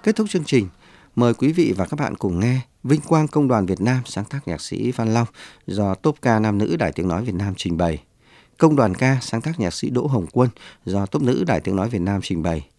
Kết thúc chương trình, mời quý vị và các bạn cùng nghe Vinh quang Công đoàn Việt Nam sáng tác nhạc sĩ Văn Long do tốp ca nam nữ Đài Tiếng Nói Việt Nam trình bày. Công đoàn ca sáng tác nhạc sĩ Đỗ Hồng Quân do tốp nữ Đài Tiếng Nói Việt Nam trình bày.